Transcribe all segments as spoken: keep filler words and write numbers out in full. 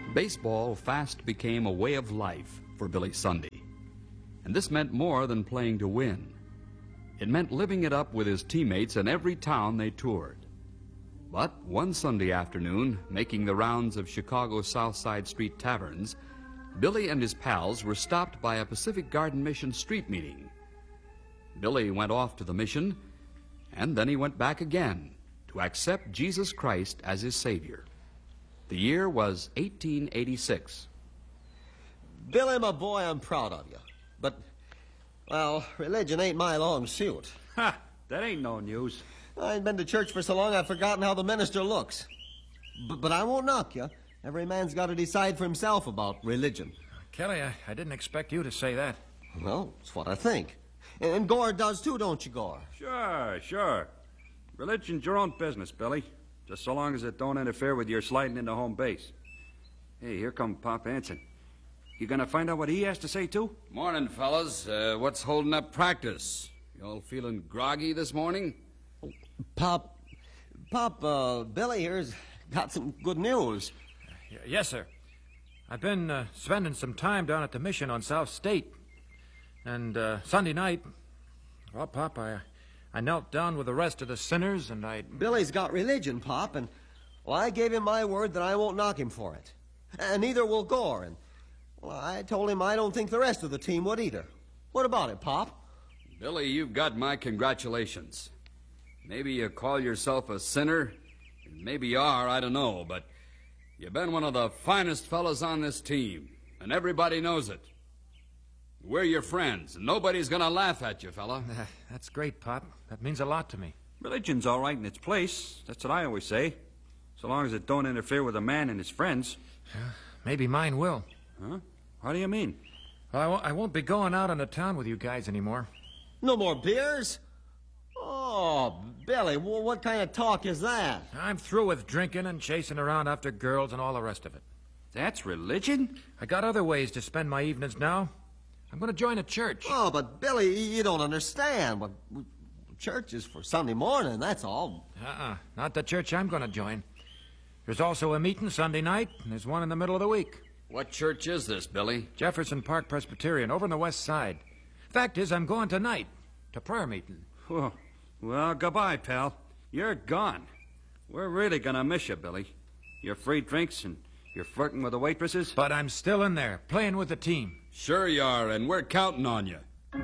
Baseball fast became a way of life for Billy Sunday. And this meant more than playing to win. It meant living it up with his teammates in every town they toured. But one Sunday afternoon, making the rounds of Chicago's South Side Street taverns, Billy and his pals were stopped by a Pacific Garden Mission street meeting. Billy went off to the mission, and then he went back again to accept Jesus Christ as his Savior. The year was eighteen eighty-six. Billy, my boy, I'm proud of you. But, well, religion ain't my long suit. Ha! That ain't no news. I ain't been to church for so long I've forgotten how the minister looks. But, but I won't knock you. Every man's got to decide for himself about religion. Kelly, I, I didn't expect you to say that. Well, it's what I think. And, and Gore does too, don't you, Gore? Sure, sure. Religion's your own business, Billy. Just so long as it don't interfere with your sliding into home base. Hey, here come Pop Anson. You gonna find out what he has to say, too? Morning, fellas. Uh, what's holding up practice? You all feeling groggy this morning? Pop, Pop, uh, Billy here's got some good news. Y- yes, sir. I've been uh, spending some time down at the mission on South State. And uh, Sunday night, well, Pop, I, I knelt down with the rest of the sinners, and I... Billy's got religion, Pop, and well, I gave him my word that I won't knock him for it. And neither will Gore, and well, I told him I don't think the rest of the team would either. What about it, Pop? Billy, you've got my congratulations. Maybe you call yourself a sinner, and maybe you are, I don't know, but you've been one of the finest fellas on this team, and everybody knows it. We're your friends, and nobody's going to laugh at you, fella. Uh, that's great, Pop. That means a lot to me. Religion's all right in its place. That's what I always say. So long as it don't interfere with a man and his friends. Uh, maybe mine will. Huh? How do you mean? Well, I, w- I won't be going out into town with you guys anymore. No more beers? Oh, Billy, w- what kind of talk is that? I'm through with drinking and chasing around after girls and all the rest of it. That's religion? I got other ways to spend my evenings now. I'm going to join a church. Oh, but Billy, you don't understand. But church is for Sunday morning, that's all. Uh-uh. Not the church I'm going to join. There's also a meeting Sunday night, and there's one in the middle of the week. What church is this, Billy? Jefferson Park Presbyterian, over on the west side. Fact is, I'm going tonight to prayer meeting. Oh, well, goodbye, pal. You're gone. We're really going to miss you, Billy. Your free drinks and your flirting with the waitresses. But I'm still in there, playing with the team. Sure you are, and we're counting on you.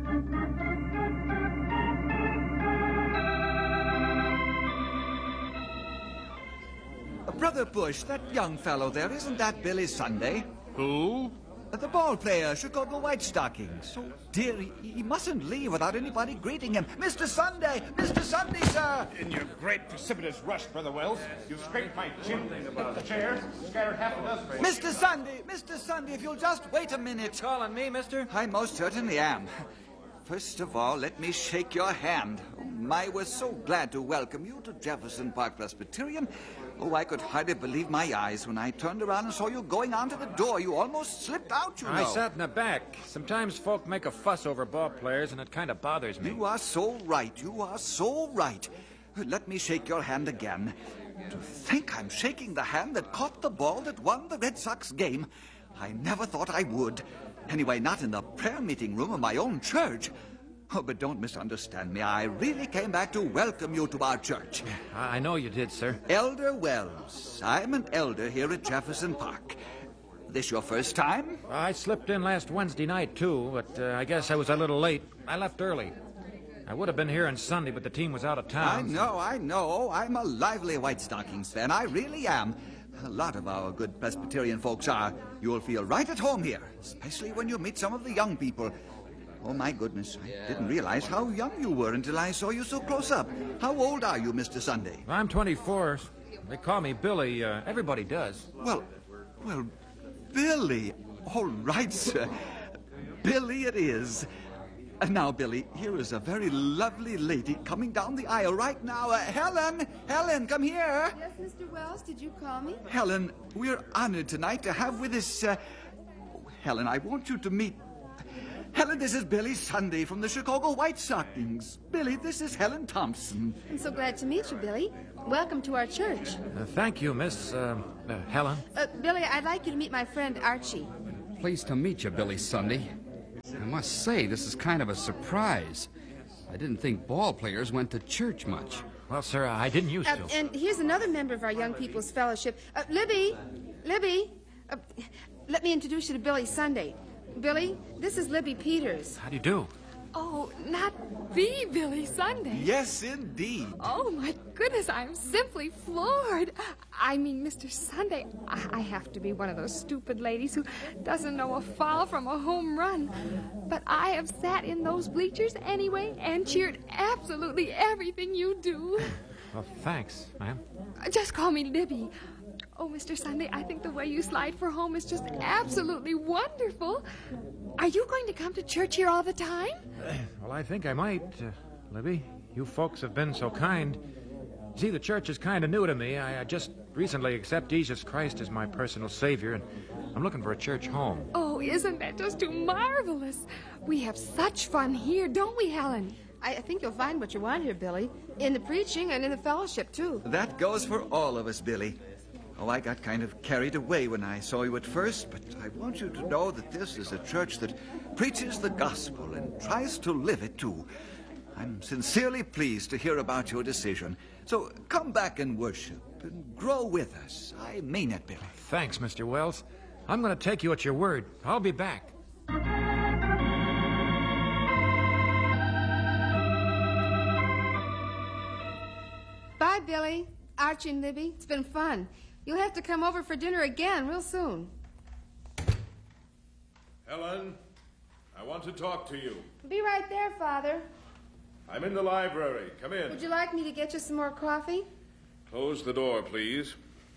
Brother Bush, that young fellow there, isn't that Billy Sunday? Who? The ball player, Chicago White Stockings. Oh, dear, he, he mustn't leave without anybody greeting him. Mister Sunday! Mister Sunday, sir! In your great precipitous rush, Brother Wells, you scraped my chin, hit the chair, scattered half a dozen. Mister Sunday! Mister Sunday, if you'll just wait a minute. Calling me, mister? I most certainly am. First of all, let me shake your hand. Oh, my, we're so glad to welcome you to Jefferson Park Presbyterian. Oh, I could hardly believe my eyes when I turned around and saw you going on to the door. You almost slipped out, you know. I sat in the back. Sometimes folk make a fuss over ball players, and it kind of bothers me. You are so right. You are so right. Let me shake your hand again. To think I'm shaking the hand that caught the ball that won the Red Sox game. I never thought I would. Anyway, not in the prayer meeting room of my own church. Oh, but don't misunderstand me. I really came back to welcome you to our church. I know you did, sir. Elder Wells. I'm an elder here at Jefferson Park. This your first time? I slipped in last Wednesday night, too, but uh, I guess I was a little late. I left early. I would have been here on Sunday, but the team was out of town. I know, I know. I'm a lively White Stockings fan. I really am. A lot of our good Presbyterian folks are. You'll feel right at home here, especially when you meet some of the young people. Oh, my goodness, I didn't realize how young you were until I saw you so close up. How old are you, Mister Sunday? I'm twenty-four. They call me Billy. Uh, everybody does. Well, well, Billy. All right, sir. Billy it is. And now, Billy, here is a very lovely lady coming down the aisle right now. Uh, Helen! Helen, come here! Yes, Mister Wells, did you call me? Helen, we're honored tonight to have with us... Uh... Oh, Helen, I want you to meet... Helen, this is Billy Sunday from the Chicago White Stockings. Billy, this is Helen Thompson. I'm so glad to meet you, Billy. Welcome to our church. Uh, thank you, Miss uh, uh, Helen. Uh, Billy, I'd like you to meet my friend Archie. Pleased to meet you, Billy Sunday. I must say, this is kind of a surprise. I didn't think ball players went to church much. Well, sir, I didn't used Uh, to. and here's another member of our Young People's Fellowship. Uh, Libby! Libby! Uh, let me introduce you to Billy Sunday. Billy, this is Libby Peters. How do you do? Oh, not the Billy Sunday. Yes, indeed. Oh, my goodness, I'm simply floored. I mean, Mister Sunday, I, I have to be one of those stupid ladies who doesn't know a foul from a home run. But I have sat in those bleachers anyway and cheered absolutely everything you do. Well, thanks, ma'am. Just call me Libby. Oh, Mister Sunday, I think the way you slide for home is just absolutely wonderful. Are you going to come to church here all the time? Well, I think I might, uh, Libby. You folks have been so kind. See, the church is kind of new to me. I, I just recently accepted Jesus Christ as my personal savior, and I'm looking for a church home. Oh, isn't that just too marvelous? We have such fun here, don't we, Helen? I, I think you'll find what you want here, Billy. In the preaching and in the fellowship, too. That goes for all of us, Billy. Oh, I got kind of carried away when I saw you at first, but I want you to know that this is a church that preaches the gospel and tries to live it, too. I'm sincerely pleased to hear about your decision. So come back and worship and grow with us. I mean it, Billy. Thanks, Mister Wells. I'm going to take you at your word. I'll be back. Bye, Billy. Archie and Libby. It's been fun. You'll have to come over for dinner again real soon. Helen, I want to talk to you. Be right there, Father. I'm in the library. Come in. Would you like me to get you some more coffee? Close the door, please.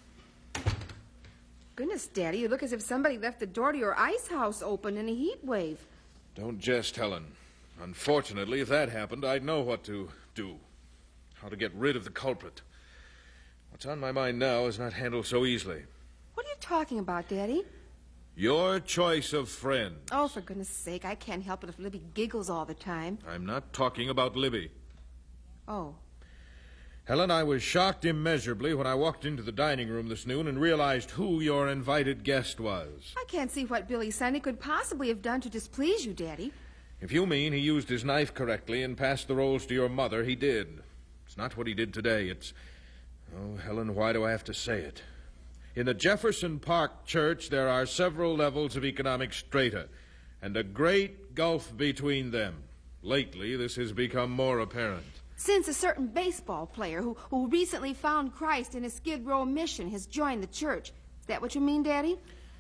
Goodness, Daddy, you look as if somebody left the door to your ice house open in a heat wave. Don't jest, Helen. Unfortunately, if that happened, I'd know what to do. How to get rid of the culprit. What's on my mind now is not handled so easily. What are you talking about, Daddy? Your choice of friend. Oh, for goodness sake, I can't help it if Libby giggles all the time. I'm not talking about Libby. Oh. Helen, I was shocked immeasurably when I walked into the dining room this noon and realized who your invited guest was. I can't see what Billy Sunday could possibly have done to displease you, Daddy. If you mean he used his knife correctly and passed the rolls to your mother, he did. It's not what he did today. It's... Oh, Helen, why do I have to say it? In the Jefferson Park Church, there are several levels of economic strata, and a great gulf between them. Lately, this has become more apparent. Since a certain baseball player who, who recently found Christ in a Skid Row mission has joined the church. Is that what you mean, Daddy?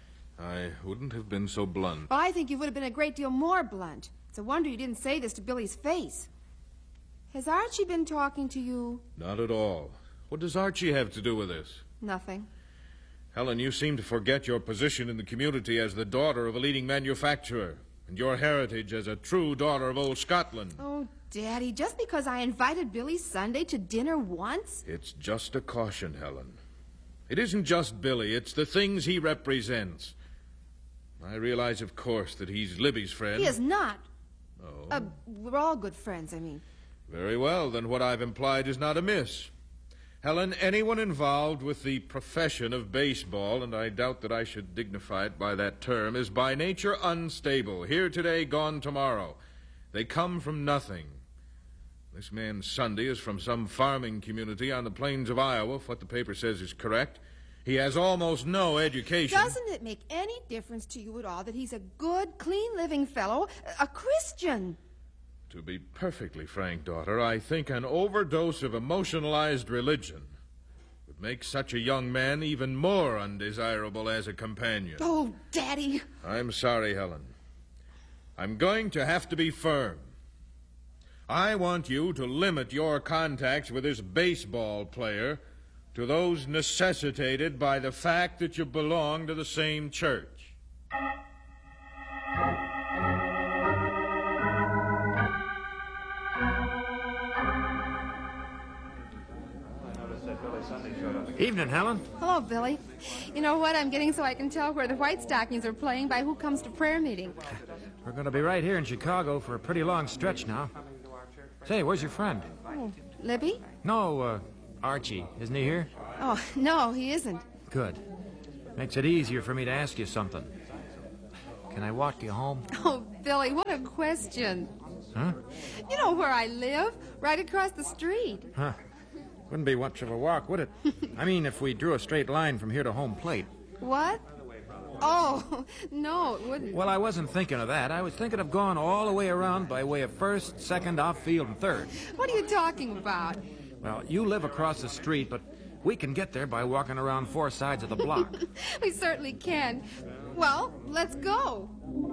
I wouldn't have been so blunt. Well, I think you would have been a great deal more blunt. It's a wonder you didn't say this to Billy's face. Has Archie been talking to you? Not at all. What does Archie have to do with this? Nothing. Helen, you seem to forget your position in the community as the daughter of a leading manufacturer, and your heritage as a true daughter of old Scotland. Oh, Daddy, just because I invited Billy Sunday to dinner once? It's just a caution, Helen. It isn't just Billy, it's the things he represents. I realize, of course, that he's Libby's friend. He is not. Oh. Uh, we're all good friends, I mean. Very well, then what I've implied is not amiss. Helen, anyone involved with the profession of baseball, and I doubt that I should dignify it by that term, is by nature unstable. Here today, gone tomorrow. They come from nothing. This man Sunday is from some farming community on the plains of Iowa, if what the paper says is correct. He has almost no education. Doesn't it make any difference to you at all that he's a good, clean-living fellow, a Christian? To be perfectly frank, daughter, I think an overdose of emotionalized religion would make such a young man even more undesirable as a companion. Oh, Daddy. I'm sorry, Helen. I'm going to have to be firm. I want you to limit your contacts with this baseball player to those necessitated by the fact that you belong to the same church. Evening, Helen. Hello, Billy. You know what? I'm getting so I can tell where the White Stockings are playing by who comes to prayer meeting. We're going to be right here in Chicago for a pretty long stretch now. Say, where's your friend? Oh, Libby? No, uh, Archie, isn't he here? Oh, no, he isn't. Good. Makes it easier for me to ask you something. Can I walk you home? Oh, Billy, what a question. Huh? You know where I live, right across the street. Huh. Wouldn't be much of a walk, would it? I mean, if we drew a straight line from here to home plate. What? Oh, no, it wouldn't. Well, I wasn't thinking of that. I was thinking of going all the way around by way of first, second, outfield, and third. What are you talking about? Well, you live across the street, but we can get there by walking around four sides of the block. We certainly can. Well, let's go.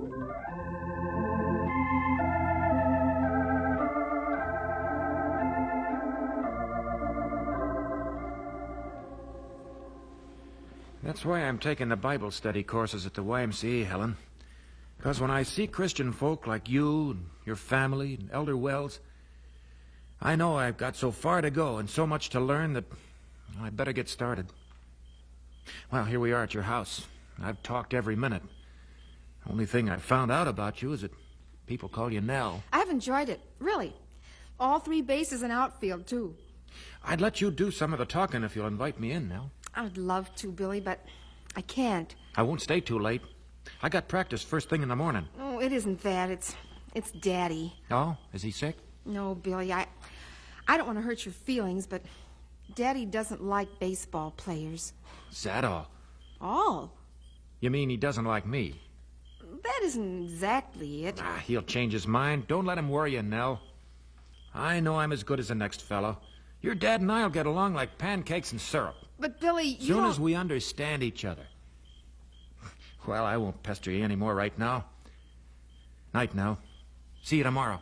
That's why I'm taking the Bible study courses at the Y M C A, Helen. Because when I see Christian folk like you and your family and Elder Wells, I know I've got so far to go and so much to learn that I better get started. Well, here we are at your house. I've talked every minute. Only thing I've found out about you is that people call you Nell. I've enjoyed it, really. All three bases and outfield, too. I'd let you do some of the talking if you'll invite me in, Nell. I'd love to, Billy, but I can't. I won't stay too late. I got practice first thing in the morning. Oh, it isn't that. It's it's Daddy. Oh, is he sick? No, Billy, I I don't want to hurt your feelings, but Daddy doesn't like baseball players. Is that all? All? You mean he doesn't like me? That isn't exactly it. Ah, he'll change his mind. Don't let him worry you, Nell. I know I'm as good as the next fellow. Your dad and I'll get along like pancakes and syrup. But, Billy, you Soon don't... as we understand each other. Well, I won't pester you anymore right now. Night now. See you tomorrow.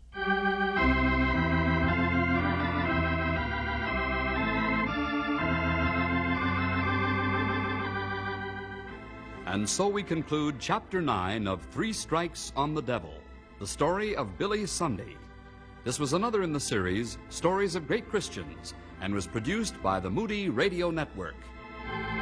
And so we conclude Chapter nine of Three Strikes on the Devil, the story of Billy Sunday. This was another in the series, Stories of Great Christians, and was produced by the Moody Radio Network.